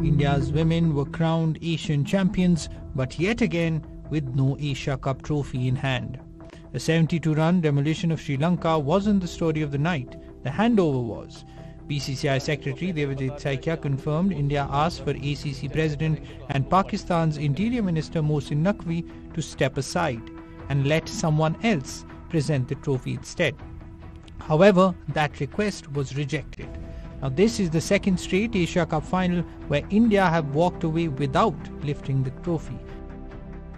India's women were crowned Asian champions, but yet again with no Asia Cup trophy in hand. A 72-run demolition of Sri Lanka wasn't the story of the night. The handover was. BCCI Secretary Devajit Saikia confirmed India asked for ACC President and Pakistan's Interior Minister Mohsin Naqvi to step aside and let someone else present the trophy instead. However, that request was rejected. Now, this is the second straight Asia Cup final where India have walked away without lifting the trophy.